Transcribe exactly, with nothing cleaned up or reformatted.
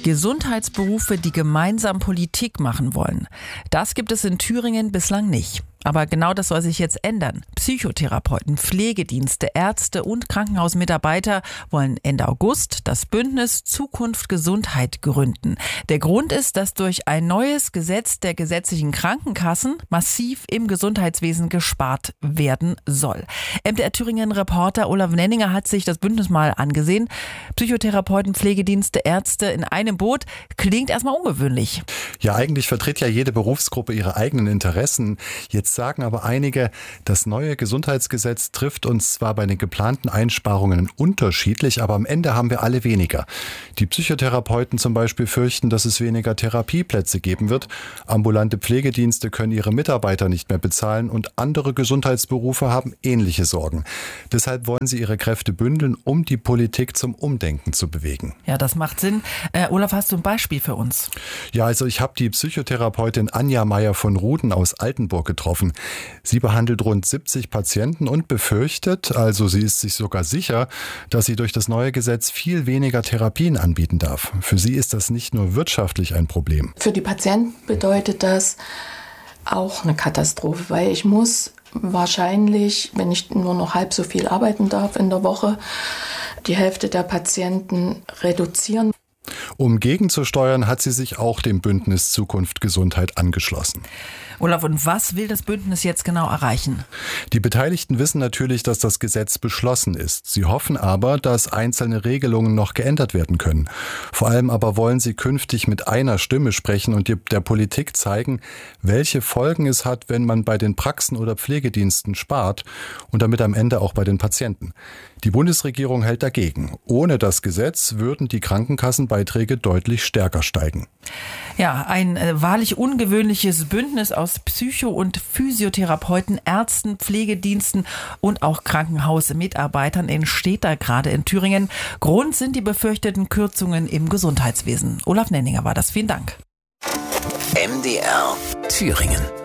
Gesundheitsberufe, die gemeinsam Politik machen wollen. Das gibt es in Thüringen bislang nicht. Aber genau das soll sich jetzt ändern. Psychotherapeuten, Pflegedienste, Ärzte und Krankenhausmitarbeiter wollen Ende August das Bündnis Zukunft Gesundheit gründen. Der Grund ist, dass durch ein neues Gesetz der gesetzlichen Krankenkassen massiv im Gesundheitswesen gespart werden soll. M D R Thüringen-Reporter Olaf Nenninger hat sich das Bündnis mal angesehen. Psychotherapeuten, Pflegedienste, Ärzte in einem Boot. Klingt erstmal ungewöhnlich. Ja, eigentlich vertritt ja jede Berufsgruppe ihre eigenen Interessen. Jetzt sagen aber einige, das neue Gesundheitsgesetz trifft uns zwar bei den geplanten Einsparungen unterschiedlich, aber am Ende haben wir alle weniger. Die Psychotherapeuten zum Beispiel fürchten, dass es weniger Therapieplätze geben wird. Ambulante Pflegedienste können ihre Mitarbeiter nicht mehr bezahlen und andere Gesundheitsberufe haben ähnliche Sorgen. Deshalb wollen sie ihre Kräfte bündeln, um die Politik zum Umdenken zu bewegen. Ja, das macht Sinn. Äh, Olaf, hast du ein Beispiel für uns? Ja, also ich habe die Psychotherapeutin Anja Meyer von Ruden aus Altenburg getroffen. Sie behandelt rund siebzig Patienten und befürchtet, also sie ist sich sogar sicher, dass sie durch das neue Gesetz viel weniger Therapien anbieten darf. Für sie ist das nicht nur wirtschaftlich ein Problem. Für die Patienten bedeutet das auch eine Katastrophe, weil ich muss wahrscheinlich, wenn ich nur noch halb so viel arbeiten darf in der Woche, die Hälfte der Patienten reduzieren. Um gegenzusteuern, hat sie sich auch dem Bündnis Zukunft Gesundheit angeschlossen. Olaf, und was will das Bündnis jetzt genau erreichen? Die Beteiligten wissen natürlich, dass das Gesetz beschlossen ist. Sie hoffen aber, dass einzelne Regelungen noch geändert werden können. Vor allem aber wollen sie künftig mit einer Stimme sprechen und der Politik zeigen, welche Folgen es hat, wenn man bei den Praxen oder Pflegediensten spart und damit am Ende auch bei den Patienten. Die Bundesregierung hält dagegen. Ohne das Gesetz würden die Krankenkassenbeiträge deutlich stärker steigen. Ja, ein äh, wahrlich ungewöhnliches Bündnis aus Psycho- und Physiotherapeuten, Ärzten, Pflegediensten und auch Krankenhausmitarbeitern entsteht da gerade in Thüringen. Grund sind die befürchteten Kürzungen im Gesundheitswesen. Olaf Nenninger war das. Vielen Dank. M D R Thüringen.